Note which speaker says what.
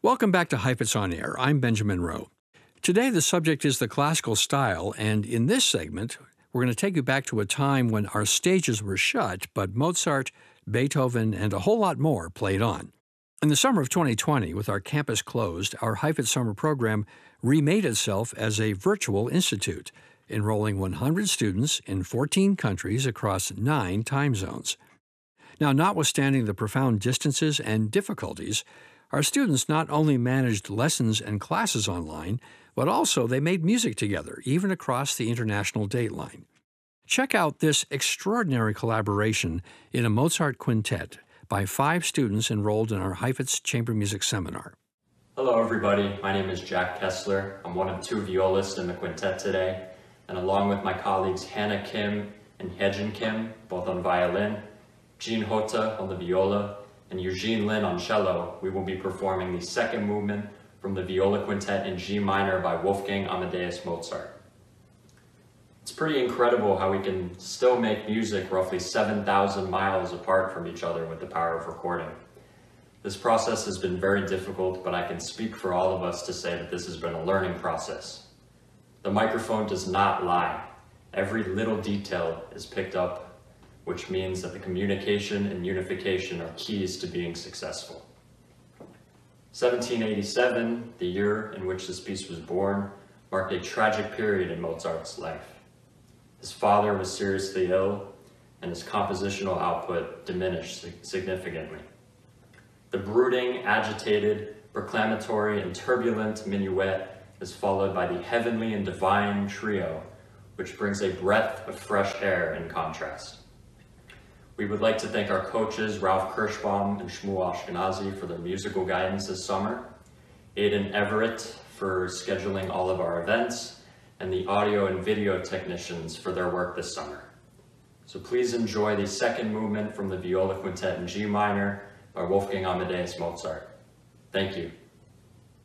Speaker 1: Welcome back to Heifetz on Air. I'm Benjamin Rowe. Today, the subject is the classical style, and in this segment, we're going to take you back to a time when our stages were shut, but Mozart, Beethoven, and a whole lot more played on. In the summer of 2020, with our campus closed, our Heifetz summer program remade itself as a virtual institute, enrolling 100 students in 14 countries across 9 time zones. Now, notwithstanding the profound distances and difficulties, our students not only managed lessons and classes online, but also they made music together, even across the international date line. Check out this extraordinary collaboration in a Mozart quintet by 5 students enrolled in our Heifetz Chamber Music Seminar.
Speaker 2: Hello everybody, my name is Jack Kessler. I'm one of 2 violists in the quintet today, and along with my colleagues Hannah Kim and Hyejin Kim, both on violin, Jean Hota on the viola, and Eugene Lin on cello, we will be performing the second movement from the Viola Quintet in G minor by Wolfgang Amadeus Mozart. It's pretty incredible how we can still make music roughly 7,000 miles apart from each other with the power of recording. This process has been very difficult, but I can speak for all of us to say that this has been a learning process. The microphone does not lie. Every little detail is picked up, which means that the communication and unification are keys to being successful. 1787, the year in which this piece was born, marked a tragic period in Mozart's life. His father was seriously ill, and his compositional output diminished significantly. The brooding, agitated, proclamatory, and turbulent minuet is followed by the heavenly and divine trio, which brings a breath of fresh air in contrast. We would like to thank our coaches, Ralph Kirschbaum and Shmuel Ashkenazi, for their musical guidance this summer, Aidan Everett for scheduling all of our events, and the audio and video technicians for their work this summer. So please enjoy the second movement from the Viola Quintet in G minor by Wolfgang Amadeus Mozart. Thank you.